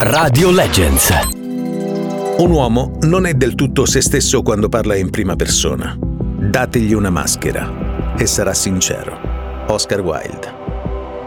Radio Legends. Un uomo non è del tutto se stesso quando parla in prima persona. Dategli una maschera e sarà sincero. Oscar Wilde.